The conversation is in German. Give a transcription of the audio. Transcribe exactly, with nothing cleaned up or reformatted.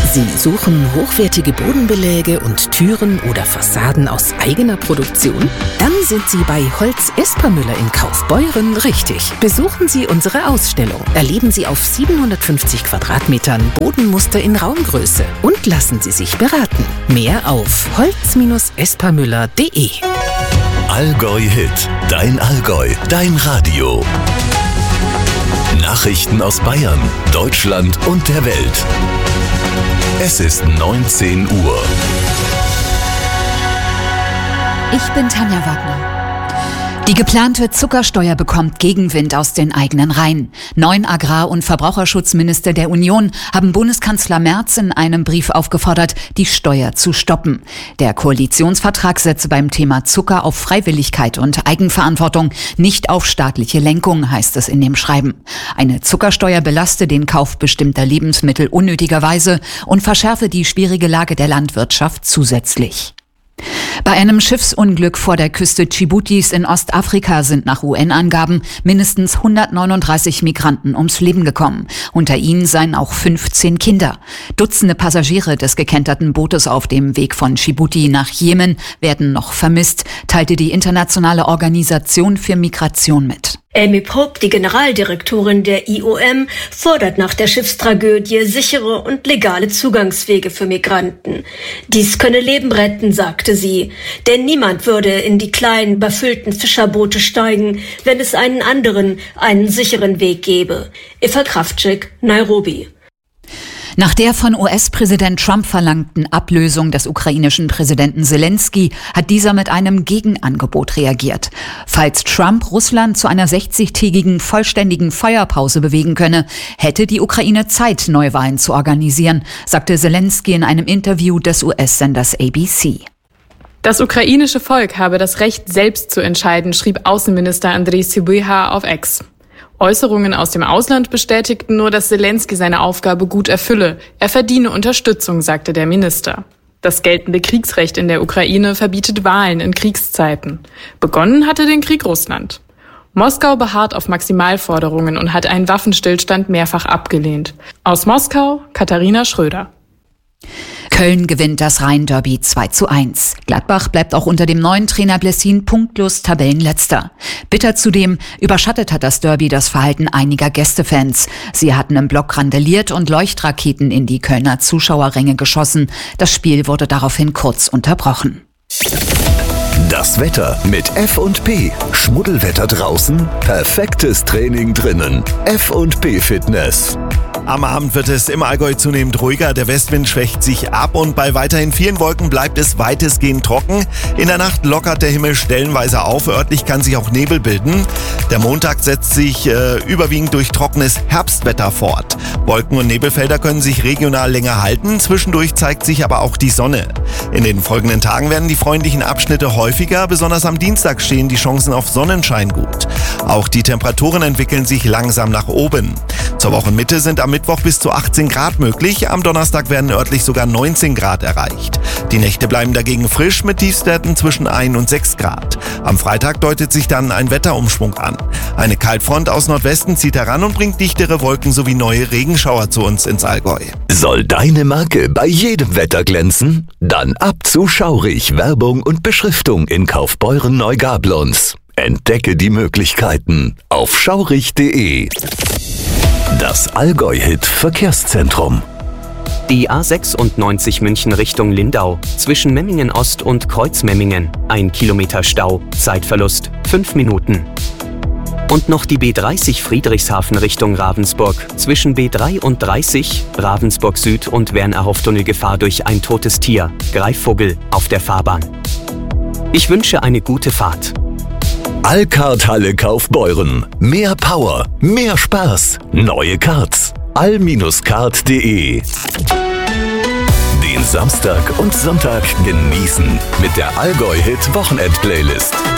Sie suchen hochwertige Bodenbeläge und Türen oder Fassaden aus eigener Produktion? Dann sind Sie bei Holz Espermüller in Kaufbeuren richtig. Besuchen Sie unsere Ausstellung. Erleben Sie auf siebenhundertfünfzig Quadratmetern Bodenmuster in Raumgröße und lassen Sie sich beraten. Mehr auf holz espermüller punkt de. Allgäu Hit, dein Allgäu, dein Radio. Nachrichten aus Bayern, Deutschland und der Welt. Es ist neunzehn Uhr. Ich bin Tanja Wagner. Die geplante Zuckersteuer bekommt Gegenwind aus den eigenen Reihen. Neun Agrar- und Verbraucherschutzminister der Union haben Bundeskanzler Merz in einem Brief aufgefordert, die Steuer zu stoppen. Der Koalitionsvertrag setze beim Thema Zucker auf Freiwilligkeit und Eigenverantwortung, nicht auf staatliche Lenkung, heißt es in dem Schreiben. Eine Zuckersteuer belaste den Kauf bestimmter Lebensmittel unnötigerweise und verschärfe die schwierige Lage der Landwirtschaft zusätzlich. Bei einem Schiffsunglück vor der Küste Dschibutis in Ostafrika sind nach U N-Angaben mindestens hundertneununddreißig Migranten ums Leben gekommen. Unter ihnen seien auch fünfzehn Kinder. Dutzende Passagiere des gekenterten Bootes auf dem Weg von Dschibuti nach Jemen werden noch vermisst, teilte die Internationale Organisation für Migration mit. Amy Pope, die Generaldirektorin der I O M, fordert nach der Schiffstragödie sichere und legale Zugangswege für Migranten. Dies könne Leben retten, sagte sie. Denn niemand würde in die kleinen, überfüllten Fischerboote steigen, wenn es einen anderen, einen sicheren Weg gäbe. Eva Kraftschick, Nairobi. Nach der von U S-Präsident Trump verlangten Ablösung des ukrainischen Präsidenten Selensky hat dieser mit einem Gegenangebot reagiert. Falls Trump Russland zu einer sechzigtägigen vollständigen Feuerpause bewegen könne, hätte die Ukraine Zeit, Neuwahlen zu organisieren, sagte Selensky in einem Interview des U S-Senders A B C. Das ukrainische Volk habe das Recht, selbst zu entscheiden, schrieb Außenminister Andriy Sybiha auf X. Äußerungen aus dem Ausland bestätigten nur, dass Selensky seine Aufgabe gut erfülle. Er verdiene Unterstützung, sagte der Minister. Das geltende Kriegsrecht in der Ukraine verbietet Wahlen in Kriegszeiten. Begonnen hatte den Krieg Russland. Moskau beharrt auf Maximalforderungen und hat einen Waffenstillstand mehrfach abgelehnt. Aus Moskau, Katharina Schröder. Köln gewinnt das Rhein-Derby zwei zu eins. Gladbach bleibt auch unter dem neuen Trainer Blessin punktlos Tabellenletzter. Bitter zudem überschattet hat das Derby das Verhalten einiger Gästefans. Sie hatten im Block randaliert und Leuchtraketen in die Kölner Zuschauerränge geschossen. Das Spiel wurde daraufhin kurz unterbrochen. Das Wetter mit F und P. Schmuddelwetter draußen, perfektes Training drinnen. F und P Fitness. Am Abend wird es im Allgäu zunehmend ruhiger, der Westwind schwächt sich ab und bei weiterhin vielen Wolken bleibt es weitestgehend trocken. In der Nacht lockert der Himmel stellenweise auf, örtlich kann sich auch Nebel bilden. Der Montag setzt sich äh, überwiegend durch trockenes Herbstwetter fort. Wolken- und Nebelfelder können sich regional länger halten, zwischendurch zeigt sich aber auch die Sonne. In den folgenden Tagen werden die freundlichen Abschnitte häufiger, besonders am Dienstag stehen die Chancen auf Sonnenschein gut. Auch die Temperaturen entwickeln sich langsam nach oben. Zur Wochenmitte sind am Mittwoch bis zu achtzehn Grad möglich, am Donnerstag werden örtlich sogar neunzehn Grad erreicht. Die Nächte bleiben dagegen frisch mit Tiefstwerten zwischen ein und sechs Grad. Am Freitag deutet sich dann ein Wetterumschwung an. Eine Kaltfront aus Nordwesten zieht heran und bringt dichtere Wolken sowie neue Regenschauer zu uns ins Allgäu. Soll deine Marke bei jedem Wetter glänzen? Dann ab zu Schaurig, Werbung und Beschriftung in Kaufbeuren-Neugablons. Entdecke die Möglichkeiten auf schaurig punkt de. Das Allgäu-Hit Verkehrszentrum. Die A sechsundneunzig München Richtung Lindau, zwischen Memmingen Ost und Kreuzmemmingen. Ein Kilometer Stau, Zeitverlust fünf Minuten. Und noch die B dreißig Friedrichshafen Richtung Ravensburg, zwischen B dreiunddreißig, Ravensburg Süd und Wernerhoff-Tunnel Gefahr durch ein totes Tier, Greifvogel, auf der Fahrbahn. Ich wünsche eine gute Fahrt. Allcard Halle Kaufbeuren. Mehr Power, mehr Spaß, neue Cards. all card punkt de. Den Samstag und Sonntag genießen mit der Allgäu-Hit Wochenend-Playlist.